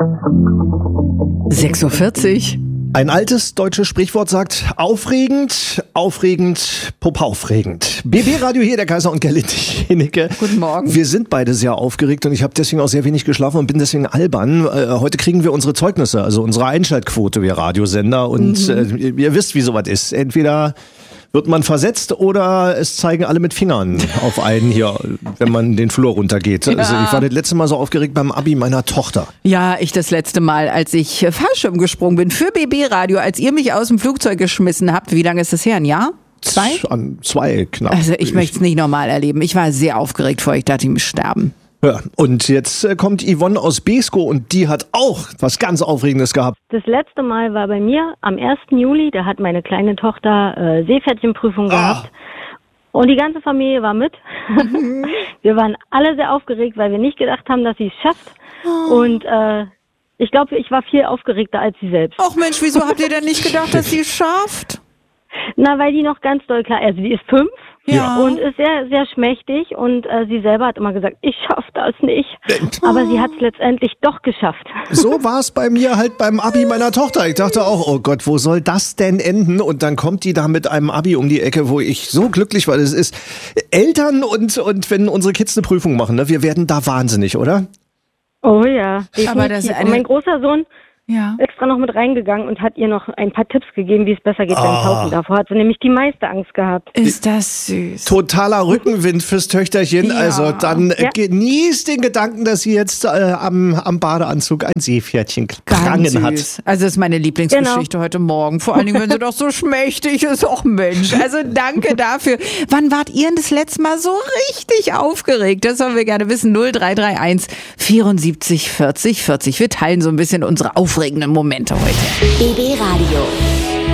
6:40 Uhr. Ein altes deutsches Sprichwort sagt, aufregend, aufregend, popaufregend. BB-Radio hier, der Kaiser und Gerlinde. Guten Morgen. Wir sind beide sehr aufgeregt und ich habe deswegen auch sehr wenig geschlafen und bin deswegen albern. Heute kriegen wir unsere Zeugnisse, also unsere Einschaltquote, wir Radiosender. Und ihr wisst, wie sowas ist. Entweder wird man versetzt oder es zeigen alle mit Fingern auf einen hier, wenn man den Flur runtergeht. Ja. Also ich war das letzte Mal so aufgeregt beim Abi meiner Tochter. Ja, ich das letzte Mal, als ich Fallschirm gesprungen bin für BB-Radio, als ihr mich aus dem Flugzeug geschmissen habt. Wie lange ist das her? Ein Jahr? 2? An 2 knapp. Also ich möchte es nicht normal erleben. Ich war sehr aufgeregt vorher. Ich dachte, ich muss sterben. Ja, und jetzt kommt Yvonne aus Beeskow und die hat auch was ganz Aufregendes gehabt. Das letzte Mal war bei mir am 1. Juli, da hat meine kleine Tochter Seepferdchenprüfung gehabt. Und die ganze Familie war mit. Wir waren alle sehr aufgeregt, weil wir nicht gedacht haben, dass sie es schafft. Und ich glaube, ich war viel aufgeregter als sie selbst. Ach Mensch, wieso habt ihr denn nicht gedacht, dass sie es schafft? Na, weil die noch ganz doll klar, also die ist 5. Ja. Und ist sehr, sehr schmächtig und sie selber hat immer gesagt, ich schaff das nicht. Aber sie hat es letztendlich doch geschafft. So war es bei mir halt beim Abi meiner Tochter. Ich dachte auch, oh Gott, wo soll das denn enden? Und dann kommt die da mit einem Abi um die Ecke, wo ich so glücklich war. Das ist Eltern und wenn unsere Kids eine Prüfung machen, ne, wir werden da wahnsinnig, oder? Oh ja, definitiv. Aber das ist und mein großer Sohn extra noch mit reingegangen und hat ihr noch ein paar Tipps gegeben, wie es besser geht beim Tauchen. Davor hat sie nämlich die meiste Angst gehabt. Ist das süß. Totaler Rückenwind fürs Töchterchen. Ja. Also dann genießt den Gedanken, dass sie jetzt am Badeanzug ein Seepferdchen gefangen hat. Also das ist meine Lieblingsgeschichte heute Morgen. Vor allen Dingen, wenn sie doch so schmächtig ist. Och Mensch, also danke dafür. Wann wart ihr denn das letzte Mal so richtig aufgeregt? Das wollen wir gerne wissen. 0331 74 40 40. Wir teilen so ein bisschen unsere aufregenden Momente heute. BB Radio.